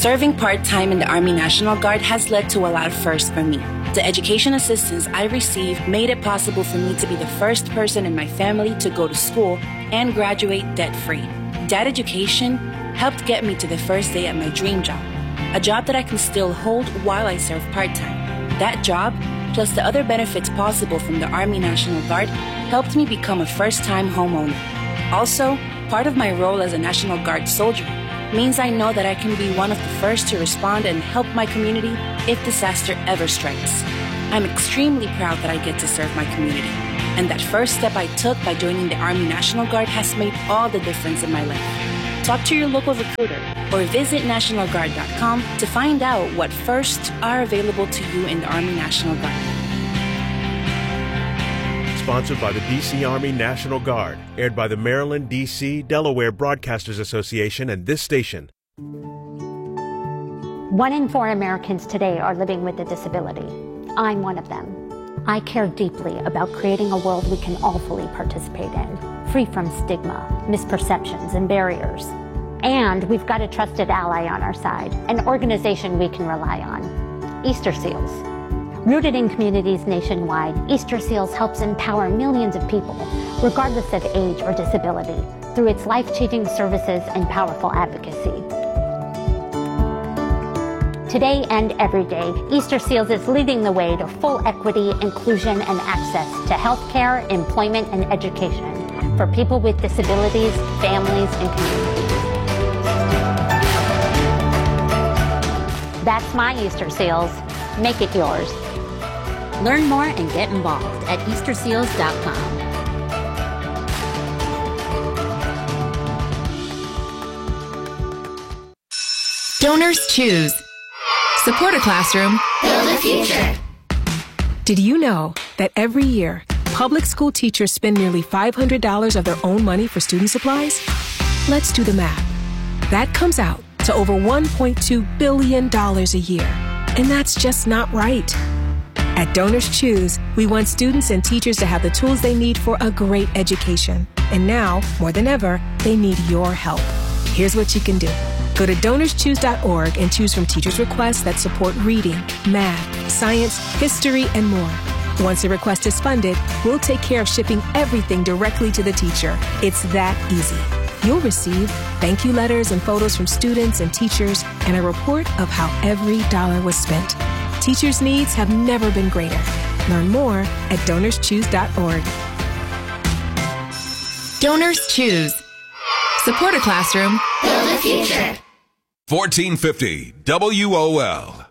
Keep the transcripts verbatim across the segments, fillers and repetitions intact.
Serving part-time in the Army National Guard has led to a lot of firsts for me. The education assistance I received made it possible for me to be the first person in my family to go to school and graduate debt-free. That education helped get me to the first day at my dream job, a job that I can still hold while I serve part-time. That job, plus the other benefits possible from the Army National Guard, helped me become a first-time homeowner. Also, part of my role as a National Guard soldier means I know that I can be one of the first to respond and help my community if disaster ever strikes. I'm extremely proud that I get to serve my community, and that first step I took by joining the Army National Guard has made all the difference in my life. Talk to your local recruiter or visit national guard dot com to find out what firsts are available to you in the Army National Guard. Sponsored by the D C Army National Guard, aired by the Maryland, D C, Delaware Broadcasters Association and this station. One in four Americans today are living with a disability. I'm one of them. I care deeply about creating a world we can all fully participate in, free from stigma, misperceptions, and barriers. And we've got a trusted ally on our side, an organization we can rely on, Easter Seals. Rooted in communities nationwide, Easter Seals helps empower millions of people, regardless of age or disability, through its life-changing services and powerful advocacy. Today and every day, Easter Seals is leading the way to full equity, inclusion, and access to healthcare, employment, and education for people with disabilities, families, and communities. That's my Easter Seals. Make it yours. Learn more and get involved at easter seals dot com. Donors choose. Support a classroom. Build a future. Did you know that every year, public school teachers spend nearly five hundred dollars of their own money for student supplies? Let's do the math. That comes out to over one point two billion dollars a year. And that's just not right. At Donors Choose, we want students and teachers to have the tools they need for a great education. And now, more than ever, they need your help. Here's what you can do. Go to donors choose dot org and choose from teachers' requests that support reading, math, science, history, and more. Once a request is funded, we'll take care of shipping everything directly to the teacher. It's that easy. You'll receive thank you letters and photos from students and teachers and a report of how every dollar was spent. Teachers' needs have never been greater. Learn more at donors choose dot org. Donors Choose. Support a classroom. Build a future. fourteen fifty W O L.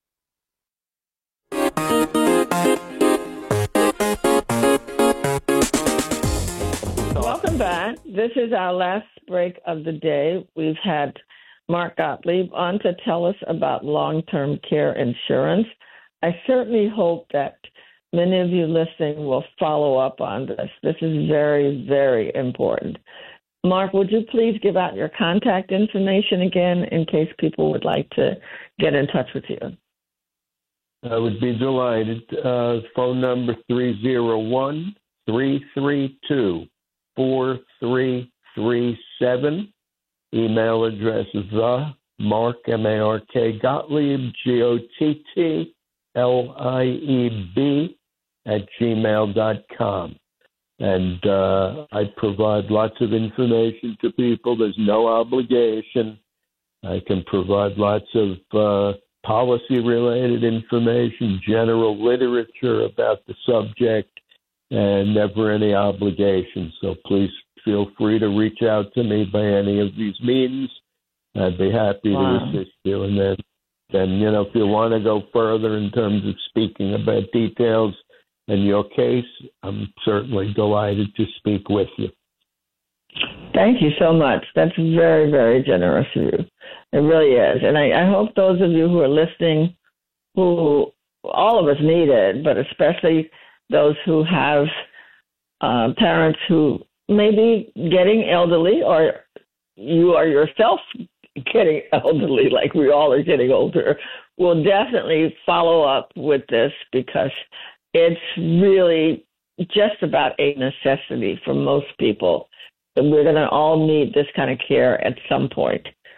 Welcome back. This is our last break of the day. We've had Mark Gottlieb on to tell us about long-term care insurance. I certainly hope that many of you listening will follow up on this. This is very, very important. Mark, would you please give out your contact information again in case people would like to get in touch with you? I would be delighted. Uh, phone number three oh one, three three two, four three three seven. Email address is the Mark, M A R K, Gottlieb, G O T T L I E B, at gmail dot com. And uh, I provide lots of information to people. There's no obligation. I can provide lots of uh, policy-related information, general literature about the subject, and never any obligation. So please feel free to reach out to me by any of these means. I'd be happy wow. to assist you. And then, then, you know, if you want to go further in terms of speaking about details in your case, I'm certainly delighted to speak with you. Thank you so much. That's very, very generous of you. It really is. And I, I hope those of you who are listening, who all of us need it, but especially those who have uh, parents who may be getting elderly, or you are yourself getting elderly, like we all are getting older, will definitely follow up with this, because it's really just about a necessity for most people. And we're going to all need this kind of care at some point.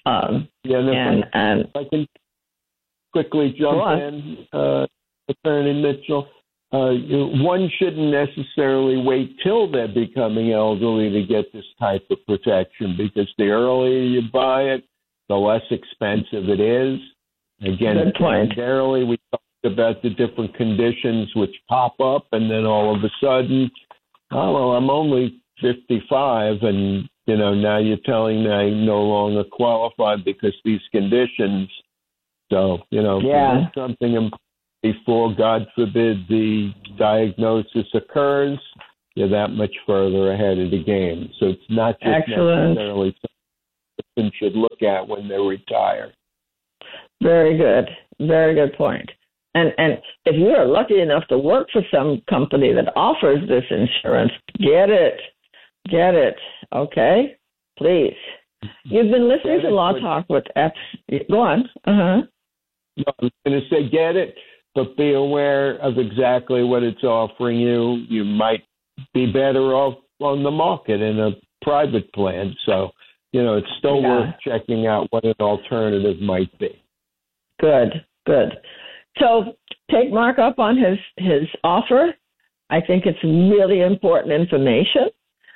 Um, yeah, no, and, if I, and if I can quickly jump in, uh, Attorney Mitchell. Uh, you, one shouldn't necessarily wait till they're becoming elderly to get this type of protection, because the earlier you buy it, the less expensive it is. Again, Good point. secondarily, we talked about the different conditions which pop up, and then all of a sudden, oh, well, I'm only fifty-five, and, you know, now you're telling me I no longer qualify because these conditions. So, you know, yeah. if there's something before, God forbid, the diagnosis occurs, you're that much further ahead of the game. So it's not just Excellent. necessarily something a person should look at when they retire. Very good. Very good point. And and if you are lucky enough to work for some company that offers this insurance, get it. Get it. Okay? Please. You've been listening to Law Talk with F. Go on. Uh-huh. No, I was going to say get it, but be aware of exactly what it's offering you. You might be better off on the market in a private plan. So, you know, it's still Yeah. worth checking out what an alternative might be. Good, good. So take Mark up on his, his offer. I think it's really important information.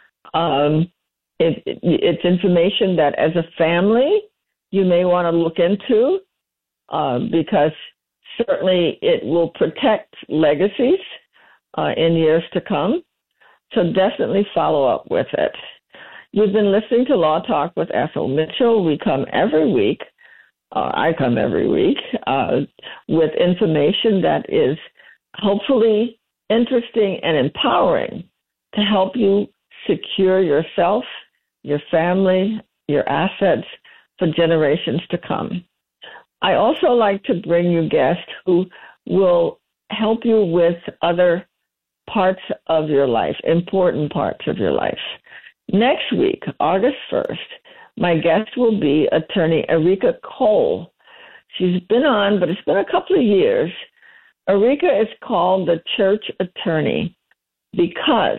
Um, it, it, it's information that as a family you may want to look into, uh, because certainly it will protect legacies uh, in years to come. So definitely follow up with it. You've been listening to Law Talk with Ethel Mitchell. We come every week. Uh, I come every week uh, with information that is hopefully interesting and empowering to help you secure yourself, your family, your assets for generations to come. I also like to bring you guests who will help you with other parts of your life, important parts of your life. Next week, August first, my guest will be attorney Erika Cole. She's been on, but it's been a couple of years. Erika is called the church attorney because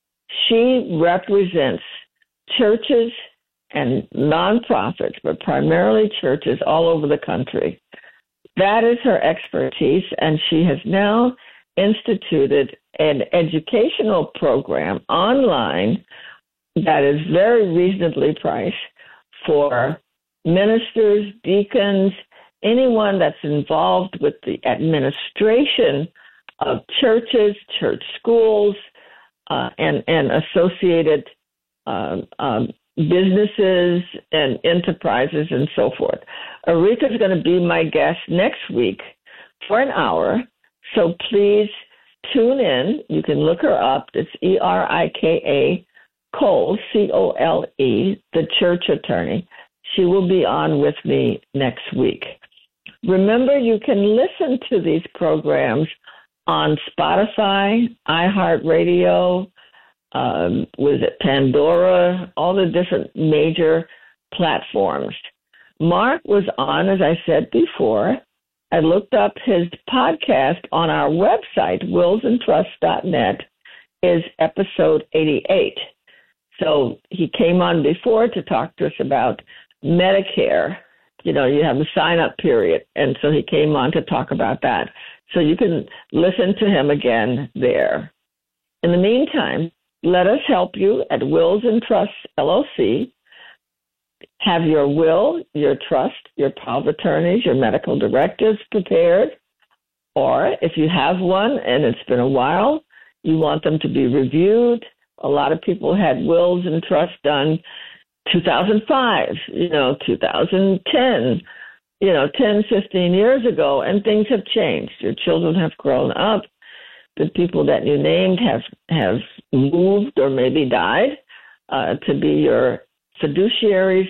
she represents churches and nonprofits, but primarily churches all over the country. That is her expertise, and she has now instituted an educational program online that is very reasonably priced for ministers, deacons, anyone that's involved with the administration of churches, church schools, uh, and, and associated uh, um, businesses and enterprises and so forth. Erika is going to be my guest next week for an hour, so please tune in. You can look her up. It's E R I K A Cole, C O L E, the church attorney. She will be on with me next week. Remember, you can listen to these programs on Spotify, iHeartRadio, um, was it Pandora, all the different major platforms. Mark was on, as I said before. I looked up his podcast on our website, wills and trusts dot net, is episode eighty-eight. So he came on before to talk to us about Medicare. You know, you have a sign-up period, and so he came on to talk about that. So you can listen to him again there. In the meantime, let us help you at Wills and Trusts, L L C. Have your will, your trust, your power of attorneys, your medical directives prepared. Or if you have one and it's been a while, you want them to be reviewed. A lot of people had wills and trusts done two thousand five, you know, two thousand ten, you know, ten, fifteen years ago, and things have changed. Your children have grown up. The people that you named have, have moved or maybe died uh, to be your fiduciaries.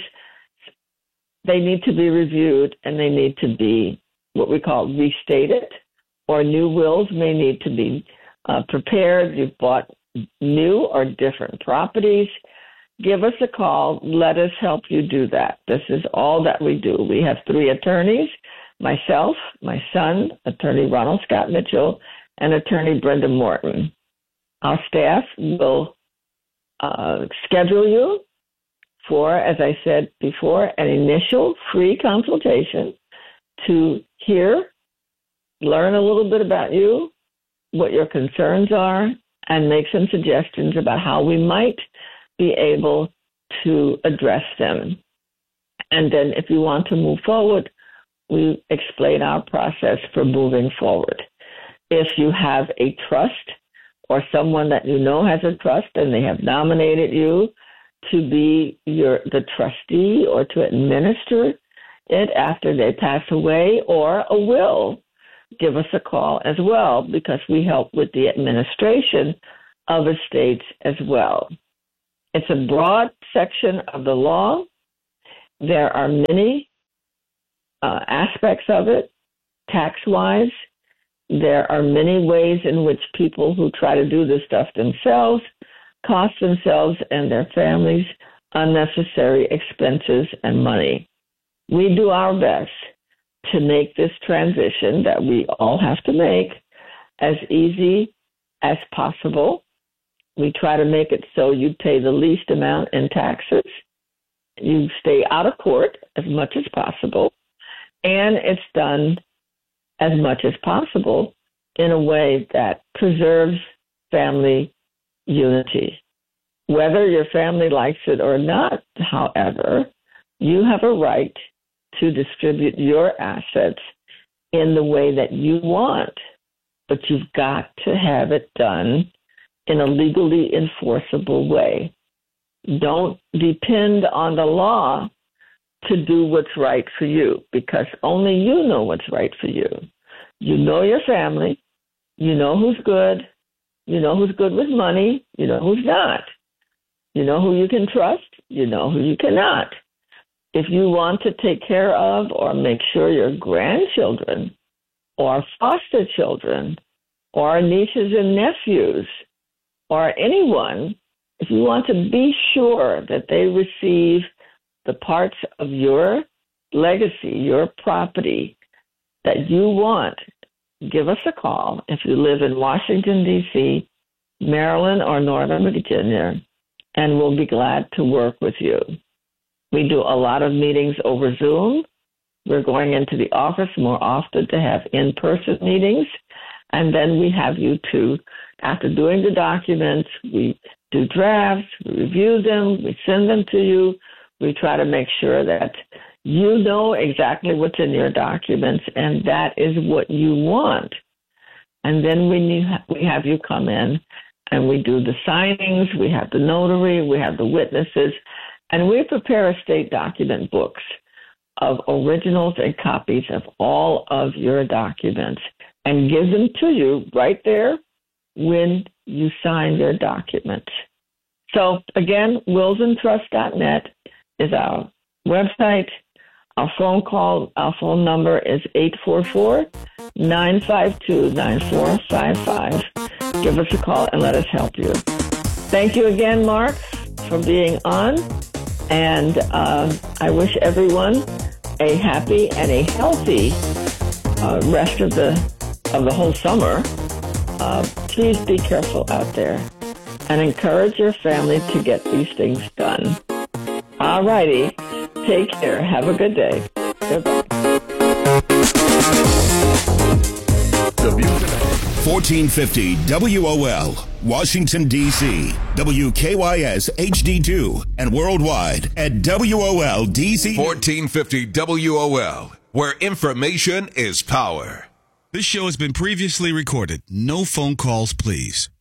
They need to be reviewed, and they need to be what we call restated, or new wills may need to be uh, prepared. You've bought new or different properties. Give us a call. Let us help you do that. This is all that we do. We have three attorneys, myself, my son, attorney Ronald Scott Mitchell, and attorney Brenda Morton. Our staff will uh, schedule you for, as I said before, an initial free consultation to hear, learn a little bit about you, what your concerns are, and make some suggestions about how we might be able to address them. And then if you want to move forward, we explain our process for moving forward. If you have a trust or someone that you know has a trust and they have nominated you to be your the trustee or to administer it after they pass away, or a will, give us a call as well, because we help with the administration of estates as well. It's a broad section of the law. There are many uh, aspects of it, tax-wise. There are many ways in which people who try to do this stuff themselves cost themselves and their families unnecessary expenses and money. We do our best to make this transition that we all have to make as easy as possible. We try to make it so you pay the least amount in taxes. You stay out of court as much as possible. And it's done as much as possible in a way that preserves family unity. Whether your family likes it or not, however, you have a right to distribute your assets in the way that you want, but you've got to have it done in a legally enforceable way. Don't depend on the law to do what's right for you, because only you know what's right for you. You know your family. You know who's good. You know who's good with money. You know who's not. You know who you can trust. You know who you cannot. If you want to take care of or make sure your grandchildren or foster children or nieces and nephews or anyone, if you want to be sure that they receive the parts of your legacy, your property that you want, give us a call if you live in Washington, D C, Maryland, or Northern Virginia, and we'll be glad to work with you. We do a lot of meetings over Zoom. We're going into the office more often to have in-person meetings. And then we have you too. After doing the documents, we do drafts, we review them, we send them to you. We try to make sure that you know exactly what's in your documents, and that is what you want. And then we need, we have you come in, and we do the signings, we have the notary, we have the witnesses, and we prepare estate document books of originals and copies of all of your documents and give them to you right there when you sign your documents. So again, wills and trust dot net is our website. Our phone call, our phone number is eight four four, nine five two, nine four five five. Give us a call and let us help you. Thank you again, Mark, for being on. And uh, I wish everyone a happy and a healthy uh, rest of the of the whole summer. Uh, please be careful out there and encourage your family to get these things done. All righty. Take care. Have a good day. Goodbye. fourteen fifty W O L, Washington, D C, W K Y S H D two, and worldwide at W O L D C. fourteen fifty W O L, where information is power. This show has been previously recorded. No phone calls, please.